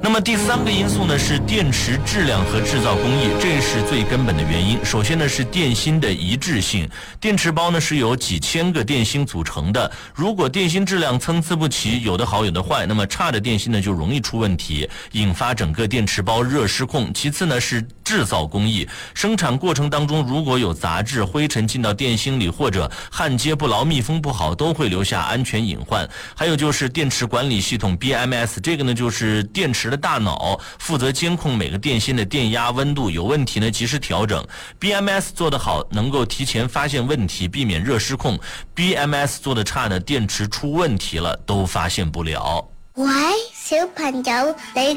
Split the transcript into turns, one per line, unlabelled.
那么第3个因素呢是电池质量和制造工艺，这是最根本的原因。首先呢是电芯的一致性，电池包呢是由几千个电芯组成的，如果电芯质量参差不齐，有的好有的坏，那么差的电芯呢就容易出问题，引发整个电池包热失控。其次呢是制造工艺，生产过程当中如果有杂质、灰尘进到电芯里，或者焊接不牢、密封不好，都会留下安全隐患。还有就是电池管理系统 BMS， 这个呢就是电池的大脑，负责监控每个电芯的电压、温度，有问题呢及时调整。BMS 做得好，能够提前发现问题，避免热失控。BMS 做得差呢，电池出问题了都发现不了。
喂，小朋友，你